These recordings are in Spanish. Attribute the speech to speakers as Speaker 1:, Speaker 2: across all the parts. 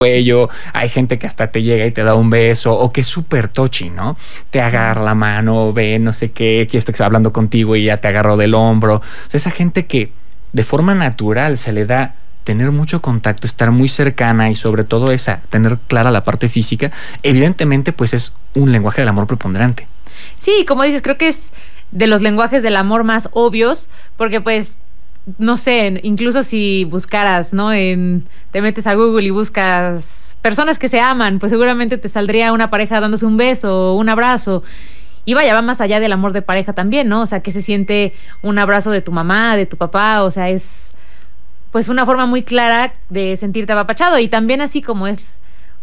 Speaker 1: cuello, hay gente que hasta te llega y te da un beso, o que es súper touchy, ¿no? Te agarra la mano, ve no sé qué, aquí está hablando contigo y ya te agarró del hombro. O sea, esa gente que de forma natural se le da tener mucho contacto, estar muy cercana y sobre todo tener clara la parte física, evidentemente pues es un lenguaje del amor preponderante.
Speaker 2: Sí, como dices, creo que es de los lenguajes del amor más obvios, porque pues no sé, incluso si buscaras, ¿no? Te metes a Google y buscas personas que se aman, pues seguramente te saldría una pareja dándose un beso o un abrazo. Y vaya, va más allá del amor de pareja también, ¿no? O sea, que se siente un abrazo de tu mamá, de tu papá, o sea, es pues una forma muy clara de sentirte apapachado. Y también así como es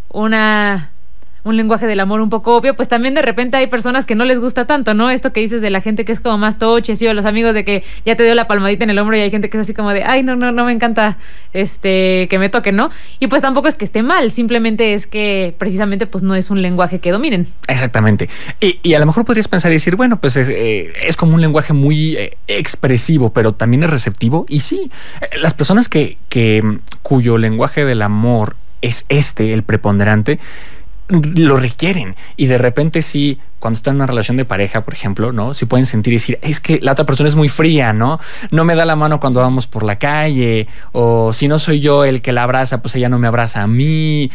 Speaker 2: un lenguaje del amor un poco obvio, pues también de repente hay personas que no les gusta tanto, ¿no? Esto que dices de la gente que es como más toche, sí, o los amigos de que ya te dio la palmadita en el hombro y hay gente que es así como de, ay, no me encanta que me toquen, ¿no? Y pues tampoco es que esté mal, simplemente es que precisamente pues no es un lenguaje que dominen.
Speaker 1: Exactamente. Y a lo mejor podrías pensar y decir, bueno, pues es como un lenguaje muy expresivo, pero también es receptivo. Y sí, las personas cuyo lenguaje del amor es el preponderante, lo requieren, y de repente sí, cuando están en una relación de pareja, por ejemplo, ¿no? Sí pueden sentir y decir, es que la otra persona es muy fría, ¿no? No me da la mano cuando vamos por la calle, o si no soy yo el que la abraza, pues ella no me abraza a mí,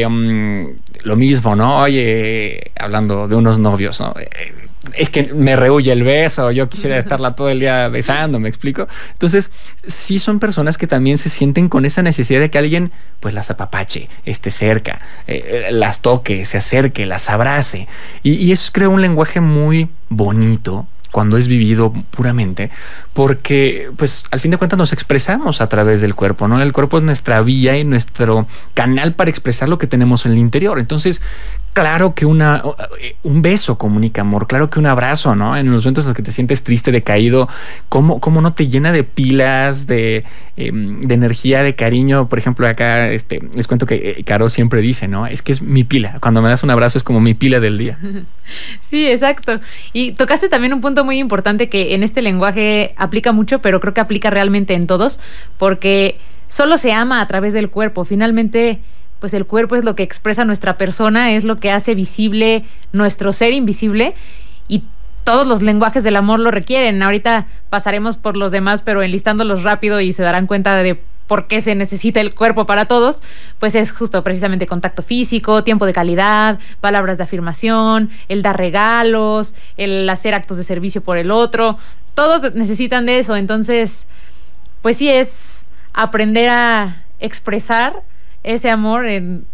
Speaker 1: lo mismo, ¿no? Oye, hablando de unos novios, ¿no? Es que me rehuye el beso, yo quisiera estarla todo el día besando, ¿me explico? Entonces, sí son personas que también se sienten con esa necesidad de que alguien pues las apapache, esté cerca, las toque, se acerque, las abrace. Y eso crea un lenguaje muy bonito cuando es vivido puramente, porque pues al fin de cuentas nos expresamos a través del cuerpo, ¿no? El cuerpo es nuestra vía y nuestro canal para expresar lo que tenemos en el interior. Entonces, claro que un beso comunica amor, claro que un abrazo, ¿no? En los momentos en los que te sientes triste, decaído, ¿cómo no te llena de pilas, de energía, de cariño? Por ejemplo, acá les cuento que Caro siempre dice, ¿no? Es que es mi pila. Cuando me das un abrazo es como mi pila del día.
Speaker 2: Sí, exacto. Y tocaste también un punto muy importante que en este lenguaje aplica mucho, pero creo que aplica realmente en todos, porque solo se ama a través del cuerpo. Finalmente, pues el cuerpo es lo que expresa nuestra persona, es lo que hace visible nuestro ser invisible, y todos los lenguajes del amor lo requieren. Ahorita pasaremos por los demás, pero enlistándolos rápido y se darán cuenta de por qué se necesita el cuerpo para todos. Pues es justo precisamente contacto físico, tiempo de calidad, palabras de afirmación, el dar regalos, el hacer actos de servicio por el otro. Todos necesitan de eso. Entonces, pues sí, es aprender a expresar ese amor en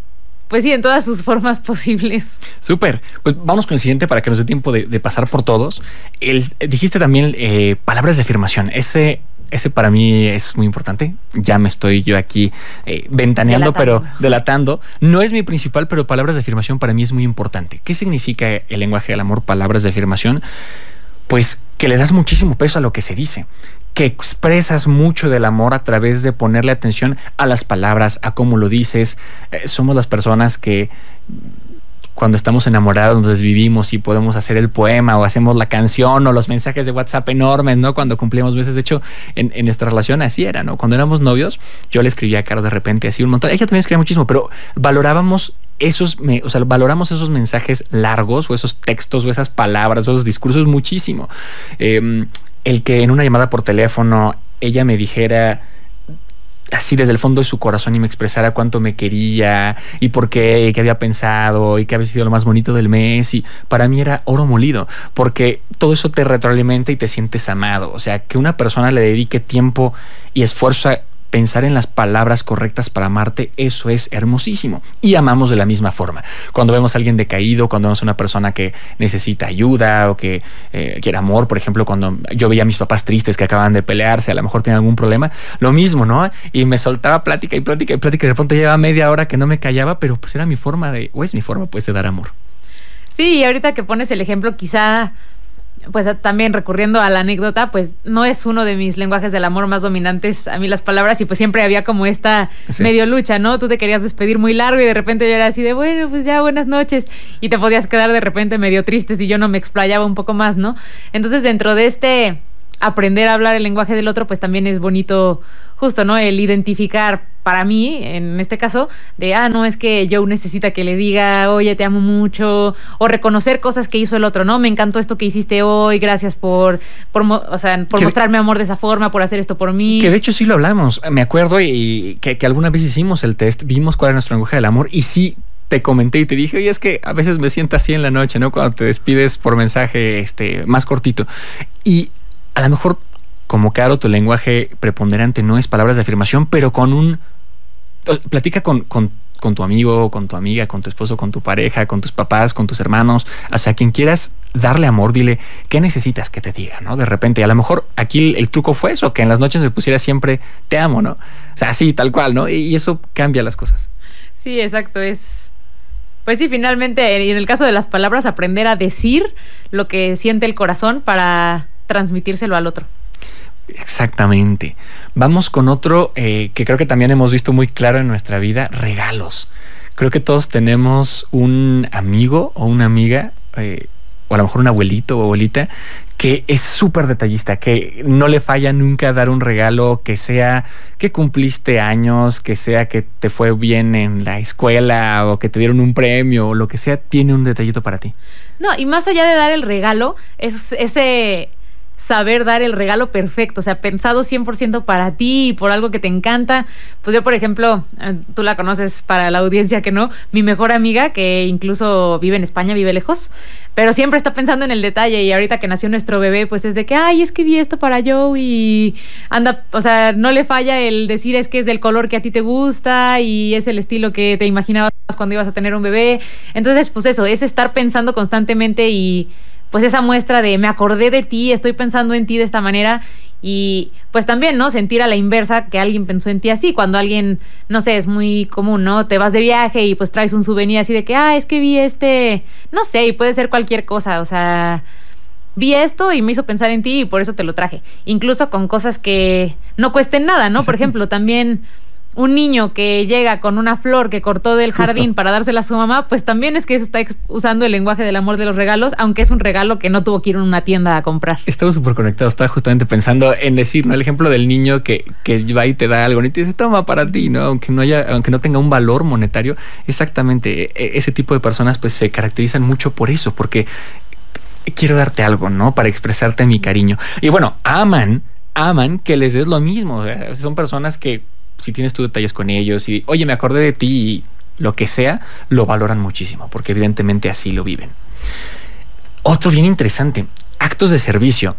Speaker 2: todas sus formas posibles.
Speaker 1: Súper. Pues vamos con el siguiente para que nos dé tiempo de pasar por todos. Dijiste también palabras de afirmación. Ese para mí es muy importante. Ya me estoy yo aquí ventaneando, pero delatando. No es mi principal, pero palabras de afirmación para mí es muy importante. ¿Qué significa el lenguaje del amor, palabras de afirmación? Pues que le das muchísimo peso a lo que se dice, que expresas mucho del amor a través de ponerle atención a las palabras, a cómo lo dices. Somos las personas que cuando estamos enamorados nos desvivimos y podemos hacer el poema o hacemos la canción o los mensajes de WhatsApp enormes, ¿no? Cuando cumplíamos meses. De hecho, en nuestra relación así era, ¿no? Cuando éramos novios, yo le escribía a Caro de repente así un montón. Ella también escribía muchísimo, pero valoramos esos mensajes largos o esos textos o esas palabras, esos discursos muchísimo. El que en una llamada por teléfono ella me dijera así desde el fondo de su corazón y me expresara cuánto me quería y por qué, y qué había pensado y qué había sido lo más bonito del mes, y para mí era oro molido, porque todo eso te retroalimenta y te sientes amado. O sea, que una persona le dedique tiempo y esfuerzo a pensar en las palabras correctas para amarte, eso es hermosísimo. Y amamos de la misma forma. Cuando vemos a alguien decaído, cuando vemos a una persona que necesita ayuda o que quiere amor, por ejemplo, cuando yo veía a mis papás tristes que acaban de pelearse, a lo mejor tienen algún problema, lo mismo, ¿no? Y me soltaba plática y plática y plática, y de pronto llevaba media hora que no me callaba, pero pues era mi forma es mi forma pues de dar amor.
Speaker 2: Sí, y ahorita que pones el ejemplo, quizá pues también recurriendo a la anécdota, pues no es uno de mis lenguajes del amor más dominantes a mí las palabras, y pues siempre había como esta medio lucha, ¿no? Tú te querías despedir muy largo y de repente yo era así de, bueno, pues ya, buenas noches, y te podías quedar de repente medio triste si yo no me explayaba un poco más, ¿no? Entonces, dentro de este aprender a hablar el lenguaje del otro, pues también es bonito justo, ¿no? El identificar para mí, en este caso, de, no, es que Joe necesita que le diga, oye, te amo mucho, o reconocer cosas que hizo el otro, ¿no? Me encantó esto que hiciste hoy, gracias por mostrarme amor de esa forma, por hacer esto por mí.
Speaker 1: Que de hecho sí lo hablamos, me acuerdo, y que alguna vez hicimos el test, vimos cuál era nuestro lenguaje del amor, y sí te comenté y te dije, oye, es que a veces me siento así en la noche, ¿no? Cuando te despides por mensaje más cortito. Y a lo mejor, como claro, tu lenguaje preponderante no es palabras de afirmación, pero platica con tu amigo, con tu amiga, con tu esposo, con tu pareja, con tus papás, con tus hermanos, o sea, quien quieras darle amor, dile, ¿qué necesitas que te diga, no? De repente, a lo mejor aquí el truco fue eso, que en las noches me pusiera siempre, te amo, ¿no? O sea, así, tal cual, ¿no? Y eso cambia las cosas.
Speaker 2: Sí, exacto, pues sí, finalmente, en el caso de las palabras, aprender a decir lo que siente el corazón para transmitírselo al otro.
Speaker 1: Exactamente. Vamos con otro que creo que también hemos visto muy claro en nuestra vida, regalos. Creo que todos tenemos un amigo o una amiga, o a lo mejor un abuelito o abuelita, que es súper detallista, que no le falla nunca dar un regalo, que sea que cumpliste años, que sea que te fue bien en la escuela o que te dieron un premio o lo que sea, tiene un detallito para ti.
Speaker 2: No, y más allá de dar el regalo, es ese saber dar el regalo perfecto, o sea, pensado 100% para ti y por algo que te encanta. Pues yo, por ejemplo, tú la conoces, para la audiencia que no, mi mejor amiga, que incluso vive en España, vive lejos, pero siempre está pensando en el detalle, y ahorita que nació nuestro bebé, pues es de que, es que vi esto para Joe, y anda, o sea, no le falla el decir, es que es del color que a ti te gusta y es el estilo que te imaginabas cuando ibas a tener un bebé. Entonces, pues eso, es estar pensando constantemente, y pues esa muestra de me acordé de ti, estoy pensando en ti de esta manera. Y pues también, ¿no? Sentir a la inversa que alguien pensó en ti así. Cuando alguien, no sé, es muy común, ¿no? Te vas de viaje y pues traes un souvenir así de que, es que vi no sé, y puede ser cualquier cosa, o sea, vi esto y me hizo pensar en ti y por eso te lo traje. Incluso con cosas que no cuesten nada, ¿no? Por ejemplo, también un niño que llega con una flor que cortó del jardín para dársela a su mamá, pues también es que eso está usando el lenguaje del amor de los regalos, aunque es un regalo que no tuvo que ir a una tienda a comprar.
Speaker 1: Estamos súper conectados, estaba justamente pensando en decir, ¿no? El ejemplo del niño que va y te da algo y te dice, toma para ti, ¿no? Aunque no tenga un valor monetario. Exactamente, ese tipo de personas pues se caracterizan mucho por eso, porque quiero darte algo, ¿no? Para expresarte mi cariño. Y bueno, aman que les des lo mismo. O sea, son personas que si tienes tus detalles con ellos y, oye, me acordé de ti y lo que sea, lo valoran muchísimo, porque evidentemente así lo viven. Otro bien interesante, actos de servicio.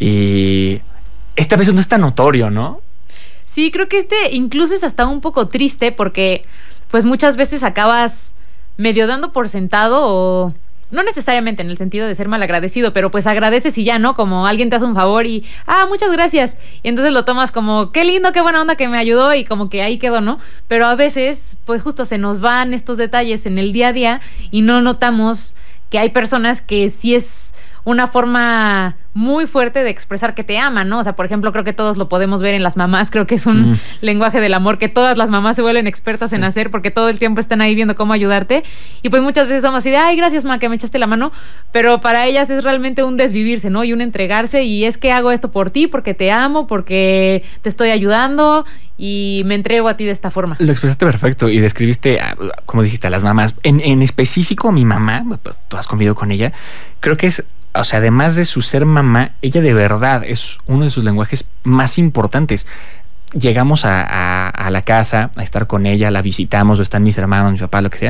Speaker 1: Y esta vez no es tan notorio, ¿no?
Speaker 2: Sí, creo que incluso es hasta un poco triste, porque pues muchas veces acabas medio dando por sentado, o no necesariamente en el sentido de ser malagradecido, pero pues agradeces y ya, ¿no? Como alguien te hace un favor y, muchas gracias. Y entonces lo tomas como, qué lindo, qué buena onda que me ayudó, y como que ahí quedó, ¿no? Pero a veces, pues justo se nos van estos detalles en el día a día y no notamos que hay personas que sí es una forma muy fuerte de expresar que te aman, ¿no? O sea, por ejemplo, creo que todos lo podemos ver en las mamás. Creo que es un lenguaje del amor que todas las mamás se vuelven expertas en hacer, porque todo el tiempo están ahí viendo cómo ayudarte. Y pues muchas veces somos así de, gracias, ma, que me echaste la mano. Pero para ellas es realmente un desvivirse, ¿no? Y un entregarse, y es que hago esto por ti, porque te amo, porque te estoy ayudando y me entrego a ti de esta forma.
Speaker 1: Lo expresaste perfecto y describiste, como dijiste, a las mamás. En específico, mi mamá, tú has convivido con ella, creo que es, o sea, además de su ser mamá, ella de verdad es uno de sus lenguajes más importantes. Llegamos a la casa a estar con ella, la visitamos, o están mis hermanos, mi papá, lo que sea,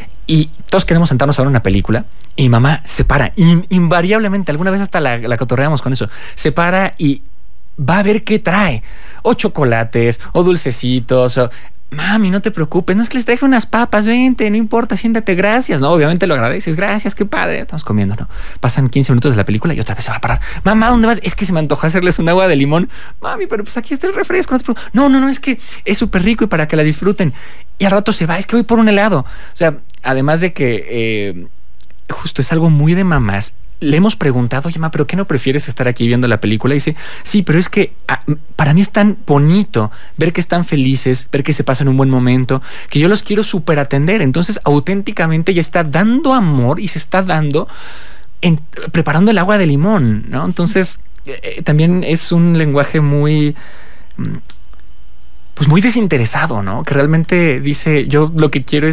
Speaker 1: y todos queremos sentarnos a ver una película, y mi mamá se para, invariablemente, alguna vez hasta la cotorreamos con eso, se para y va a ver qué trae, o chocolates, o dulcecitos, o mami, no te preocupes, no es que les traje unas papas, vente, no importa, siéntate, gracias. No, obviamente lo agradeces, gracias, qué padre, estamos comiendo, ¿no? Pasan 15 minutos de la película y otra vez se va a parar. Mamá, ¿dónde vas? Es que se me antojó hacerles un agua de limón. Mami, pero pues aquí está el refresco. No, es que es súper rico y para que la disfruten. Y al rato se va, es que voy por un helado. O sea, además de que justo es algo muy de mamás. Le hemos preguntado, oye, ma, ¿pero qué no prefieres estar aquí viendo la película? Y dice, sí, pero es que para mí es tan bonito ver que están felices, ver que se pasan un buen momento, que yo los quiero súper atender. Entonces, auténticamente ella está dando amor y se está dando preparando el agua de limón, ¿no? Entonces, también es un lenguaje muy, pues muy desinteresado, ¿no? Que realmente dice, yo lo que quiero